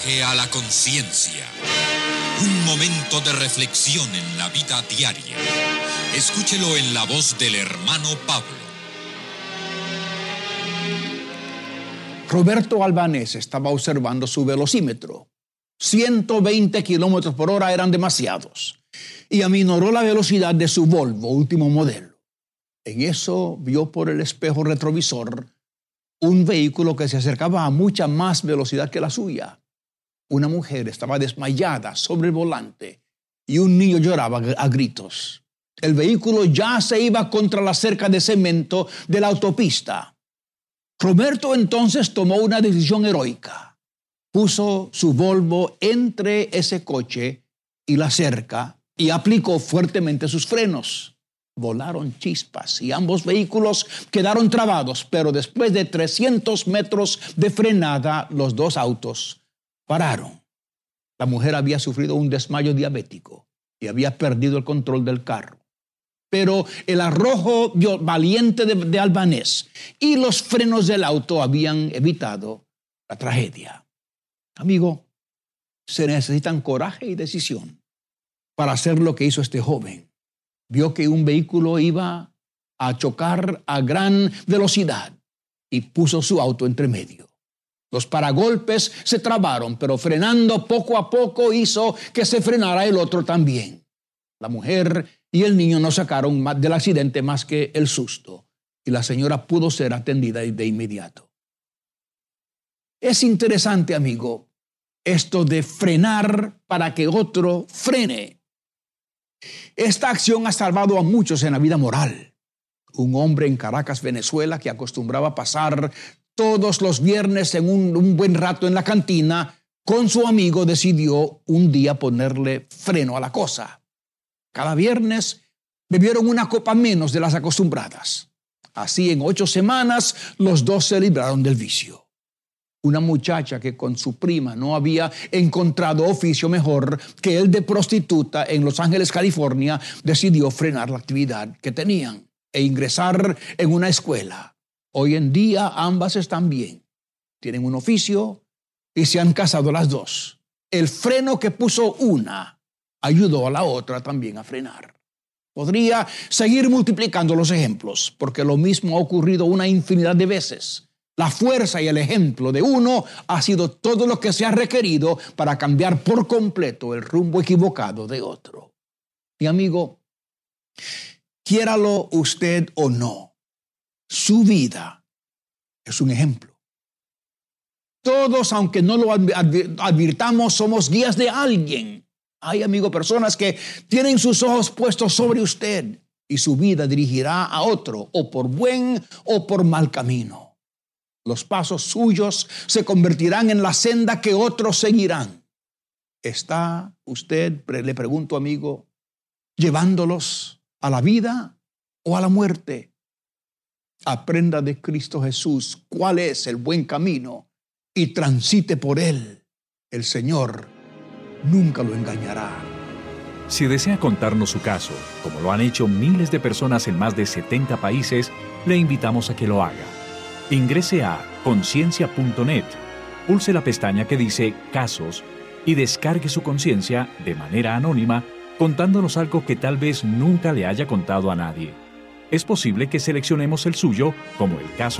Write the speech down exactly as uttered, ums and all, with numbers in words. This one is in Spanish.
Que a la conciencia. Un momento de reflexión en la vida diaria. Escúchelo en la voz del hermano Pablo. Roberto Albanés estaba observando su velocímetro. ciento veinte kilómetros por hora eran demasiados. Y aminoró la velocidad de su Volvo último modelo. En eso vio por el espejo retrovisor un vehículo que se acercaba a mucha más velocidad que la suya. Una mujer estaba desmayada sobre el volante y un niño lloraba a gritos. El vehículo ya se iba contra la cerca de cemento de la autopista. Roberto entonces tomó una decisión heroica. Puso su Volvo entre ese coche y la cerca y aplicó fuertemente sus frenos. Volaron chispas y ambos vehículos quedaron trabados, pero después de trescientos metros de frenada, los dos autos pararon. La mujer había sufrido un desmayo diabético y había perdido el control del carro. Pero el arrojo valiente de, de Albanés y los frenos del auto habían evitado la tragedia. Amigo, se necesitan coraje y decisión para hacer lo que hizo este joven. Vio que un vehículo iba a chocar a gran velocidad y puso su auto entre medio. Los paragolpes se trabaron, pero frenando poco a poco hizo que se frenara el otro también. La mujer y el niño no sacaron del accidente más que el susto, y la señora pudo ser atendida de inmediato. Es interesante, amigo, esto de frenar para que otro frene. Esta acción ha salvado a muchos en la vida moral. Un hombre en Caracas, Venezuela, que acostumbraba a pasar todos los viernes en un, un buen rato en la cantina, con su amigo decidió un día ponerle freno a la cosa. Cada viernes bebieron una copa menos de las acostumbradas. Así en ocho semanas los dos se libraron del vicio. Una muchacha que con su prima no había encontrado oficio mejor que el de prostituta en Los Ángeles, California, decidió frenar la actividad que tenían e ingresar en una escuela. Hoy en día ambas están bien, tienen un oficio y se han casado las dos. El freno que puso una ayudó a la otra también a frenar. Podría seguir multiplicando los ejemplos, porque lo mismo ha ocurrido una infinidad de veces. La fuerza y el ejemplo de uno ha sido todo lo que se ha requerido para cambiar por completo el rumbo equivocado de otro. Mi amigo, quiéralo usted o no, su vida es un ejemplo. Todos, aunque no lo advirtamos, somos guías de alguien. Hay, amigo, personas que tienen sus ojos puestos sobre usted y su vida dirigirá a otro, o por buen o por mal camino. Los pasos suyos se convertirán en la senda que otros seguirán. ¿Está usted, le pregunto, amigo, llevándolos a la vida o a la muerte? Aprenda de Cristo Jesús cuál es el buen camino y transite por él. El Señor nunca lo engañará. Si desea contarnos su caso, como lo han hecho miles de personas en más de setenta países, le invitamos a que lo haga. Ingrese a conciencia punto net, pulse la pestaña que dice Casos y descargue su conciencia de manera anónima contándonos algo que tal vez nunca le haya contado a nadie. Es posible que seleccionemos el suyo como el caso